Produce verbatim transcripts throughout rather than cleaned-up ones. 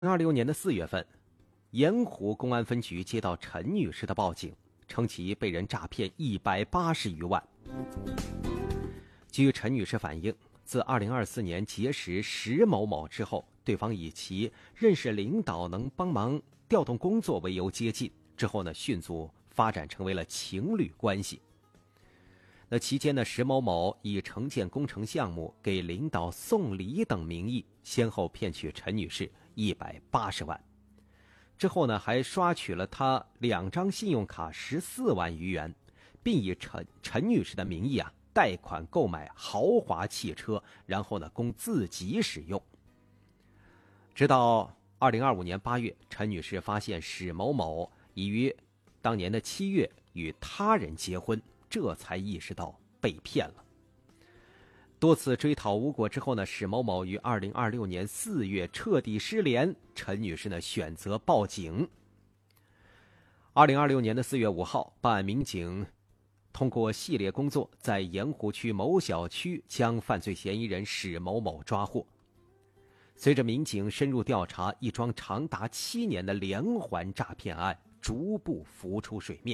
二六年的四月份，盐湖公安分局接到陈女士的报警，称其被人诈骗一百八十余万。据陈女士反映，自二零二四年结识石某某之后，对方以其认识领导能帮忙调动工作为由接近，之后呢，迅速发展成为了情侣关系。那期间呢，石某某以承建工程项目、给领导送礼等名义，先后骗取陈女士一百八十万。之后呢，还刷取了她两张信用卡十四万余元，并以陈陈女士的名义啊贷款购买豪华汽车，然后呢供自己使用。直到二零二五年八月，陈女士发现史某某已于当年的七月与他人结婚，这才意识到被骗了。多次追讨无果之后呢，史某某于二零二六年四月彻底失联，陈女士呢选择报警。二零二六年的四月五号，办案民警通过系列工作，在盐湖区某小区将犯罪嫌疑人史某某抓获。随着民警深入调查，一桩长达七年的连环诈骗案逐步浮出水面。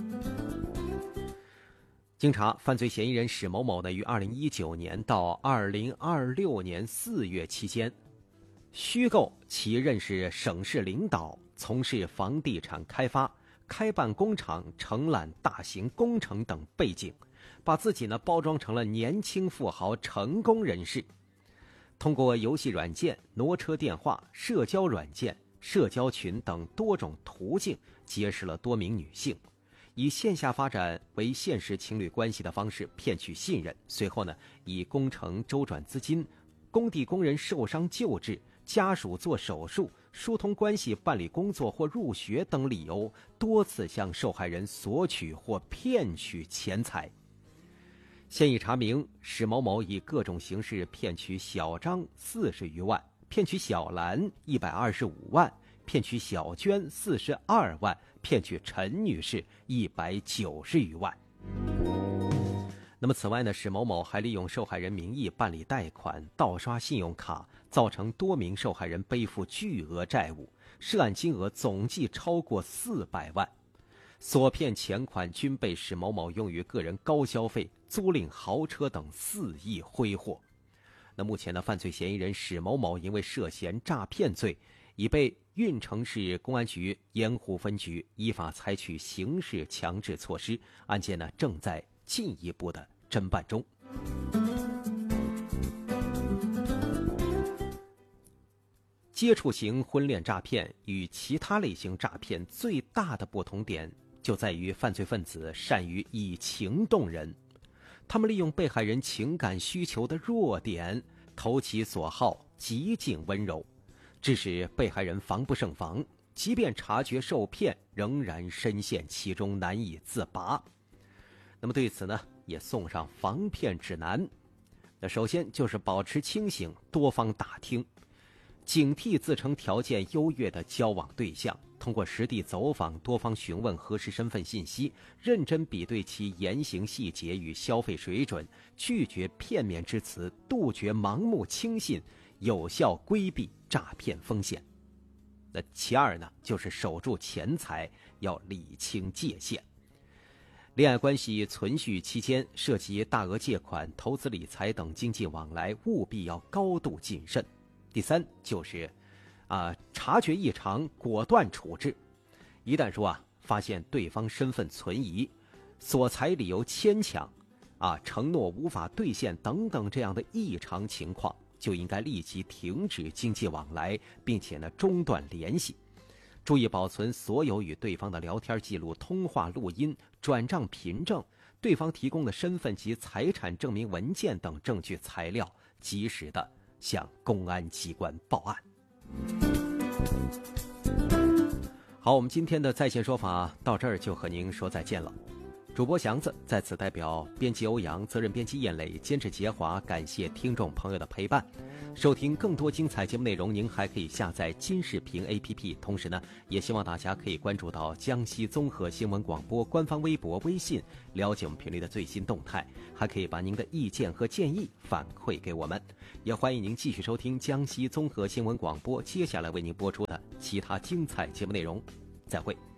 经查，犯罪嫌疑人史某某呢，于二零一九年到二零二六年四月期间，虚构其认识省市领导，从事房地产开发、开办工厂、承揽大型工程等背景，把自己呢包装成了年轻富豪、成功人士。通过游戏软件、挪车电话、社交软件、社交群等多种途径，结识了多名女性。以线下发展为现实情侣关系的方式骗取信任，随后呢，以工程周转资金、工地工人受伤救治、家属做手术、疏通关系、办理工作或入学等理由，多次向受害人索取或骗取钱财。现已查明，史某某以各种形式骗取小张四十余万，骗取小兰一百二十五万，骗取小娟四十二万，骗取陈女士一百九十余万。那么此外呢，史某某还利用受害人名义办理贷款、盗刷信用卡，造成多名受害人背负巨额债务，涉案金额总计超过四百万。所骗钱款均被史某某用于个人高消费、租赁豪车等肆意挥霍。那目前的犯罪嫌疑人史某某因为涉嫌诈骗罪，已被运城市公安局盐湖分局依法采取刑事强制措施，案件呢正在进一步的侦办中。接触型婚恋诈骗与其他类型诈骗最大的不同点，就在于犯罪分子善于以情动人，他们利用被害人情感需求的弱点，投其所好，极尽温柔，致使被害人防不胜防，即便察觉受骗，仍然深陷其中难以自拔。那么对此呢，也送上防骗指南。那首先就是保持清醒，多方打听，警惕自称条件优越的交往对象，通过实地走访，多方询问核实身份信息，认真比对其言行细节与消费水准，拒绝片面之词，杜绝盲目轻信，有效规避诈骗风险。那其二呢，就是守住钱财，要理清界限。恋爱关系存续期间，涉及大额借款、投资理财等经济往来，务必要高度谨慎。第三就是啊、呃，察觉异常，果断处置。一旦说啊，发现对方身份存疑、索财理由牵强、啊承诺无法兑现等等这样的异常情况，就应该立即停止经济往来，并且呢中断联系。注意保存所有与对方的聊天记录、通话录音、转账凭证、对方提供的身份及财产证明文件等证据材料，及时的向公安机关报案。好，我们今天的在线说法到这儿就和您说再见了。主播祥子在此代表编辑欧阳、责任编辑燕磊、监制杰华，感谢听众朋友的陪伴。 收听更多精彩节目内容，您还可以下载金视频 A P P。同时呢，也希望大家可以关注到江西综合新闻广播官方微博、微信，了解我们频率的最新动态。还可以把您的意见和建议反馈给我们。也欢迎您继续收听江西综合新闻广播接下来为您播出的其他精彩节目内容。再会。